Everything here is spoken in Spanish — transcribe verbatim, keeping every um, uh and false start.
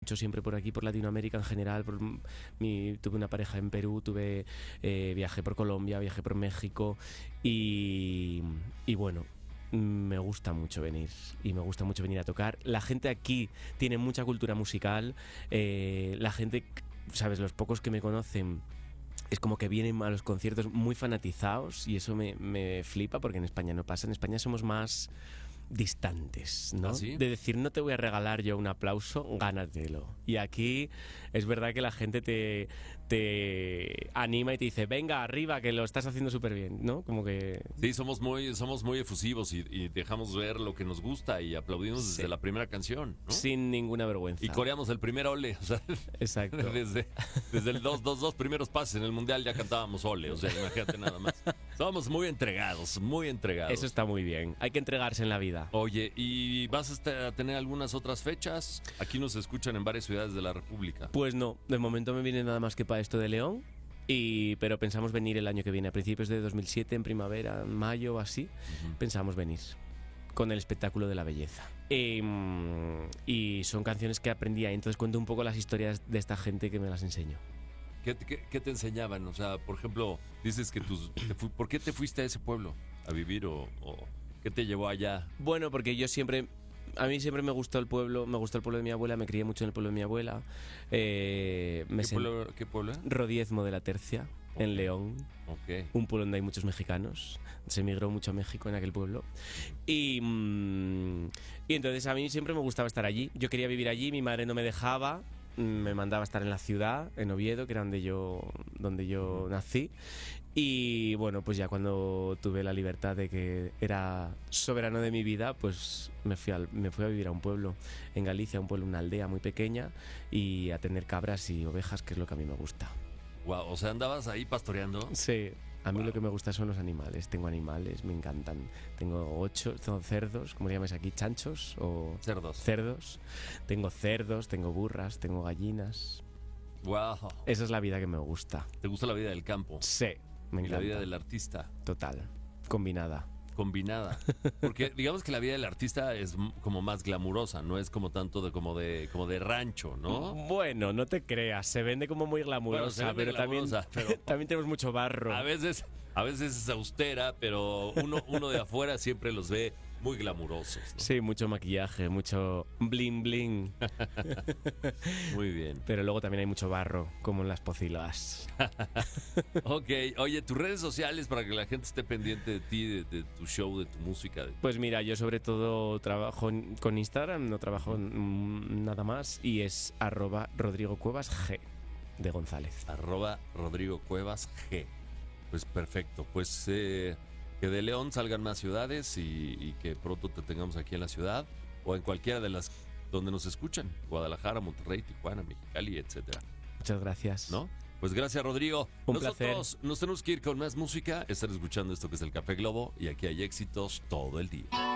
mucho siempre por aquí, por Latinoamérica en general. Por mi, tuve una pareja en Perú, tuve eh, viajé por Colombia, viajé por México y, y bueno, me gusta mucho venir y me gusta mucho venir a tocar. La gente aquí tiene mucha cultura musical, eh, la gente, sabes, los pocos que me conocen es como que vienen a los conciertos muy fanatizados y eso me, me flipa porque en España no pasa. En España somos más distantes, ¿no? ¿Ah, sí? De decir, no te voy a regalar yo un aplauso, gánatelo. Y aquí es verdad que la gente te, te anima y te dice, venga, arriba, que lo estás haciendo súper bien, ¿no? Como que... Sí, somos muy, somos muy efusivos y, y dejamos ver lo que nos gusta y aplaudimos Sí. desde la primera canción, ¿no? Sin ninguna vergüenza. Y coreamos el primer ole, o sea, Exacto. desde, desde el dos, dos, dos primeros pases en el Mundial ya cantábamos ole, o sea, imagínate nada más. Somos muy entregados, muy entregados. Eso está muy bien. Hay que entregarse en la vida. Oye, ¿y vas a este- a tener algunas otras fechas? Aquí nos escuchan en varias ciudades de la República. Pues no, de momento me viene nada más que para esto de León. Y, pero pensamos venir el año que viene, a principios de dos mil siete, en primavera, en mayo o así. Ujú. Pensamos venir con el espectáculo de la belleza. Y, mm, y son canciones que aprendí ahí. Entonces cuento un poco las historias de esta gente que me las enseño. ¿Qué, qué, qué te enseñaban? O sea, por ejemplo, dices que tus... te fu- ¿Por qué te fuiste a ese pueblo a vivir o, o qué te llevó allá? Bueno, porque yo siempre... A mí siempre me gustó el pueblo, me gustó el pueblo de mi abuela, me crié mucho en el pueblo de mi abuela. Eh, me ¿Qué sen- pueblo, ¿Qué pueblo? Rodiezmo de la Tercia, en Ok. León. Ok. Un pueblo donde hay muchos mexicanos. Se emigró mucho a México en aquel pueblo. Y, mm, y entonces a mí siempre me gustaba estar allí. Yo quería vivir allí, mi madre no me dejaba. mm, Me mandaba a estar en la ciudad, en Oviedo, que era donde yo, donde yo nací. Y bueno, pues ya cuando tuve la libertad de que era soberano de mi vida, pues me fui, al- me fui a vivir a un pueblo en Galicia, un pueblo, una aldea muy pequeña, y a tener cabras y ovejas, que es lo que a mí me gusta. Wow, o sea, andabas ahí pastoreando. Sí, a mí Wow. lo que me gusta son los animales. Tengo animales, me encantan. Tengo ocho, tengo cerdos, ¿cómo le llamas aquí? ¿Chanchos o Cerdos. cerdos? Tengo cerdos, tengo burras, tengo gallinas. Wow. Esa es la vida que me gusta. ¿Te gusta la vida del campo? Sí, me Y la encanta. vida del artista Total, combinada. combinada. Porque digamos que la vida del artista es m- como más glamurosa, no es como tanto de como de como de rancho, ¿no? Bueno, no te creas, se vende como muy glamurosa, Bueno, se vende pero, glamurosa, también, pero- también tenemos mucho barro. A veces, a veces es austera, pero uno, uno de afuera siempre los ve muy glamurosos, ¿no? Sí, mucho maquillaje, mucho bling bling. Muy bien. Pero luego también hay mucho barro, como en las pocilas. Ok, oye, tus redes sociales para que la gente esté pendiente de ti, de, de tu show, de tu música. de- Pues mira, yo sobre todo trabajo en- con Instagram, no trabajo mm, nada más, y es arroba Rodrigo Cuevas G de González. Arroba Rodrigo Cuevas G. Pues perfecto. Pues eh, que de León salgan más ciudades y, y que pronto te tengamos aquí en la ciudad o en cualquiera de las donde nos escuchan. Guadalajara, Monterrey, Tijuana, Mexicali, etcétera. Muchas gracias. ¿No? Pues gracias, Rodrigo. Un Nosotros nos tenemos que ir con más música. Están escuchando esto que es el Café Globo y aquí hay éxitos todo el día.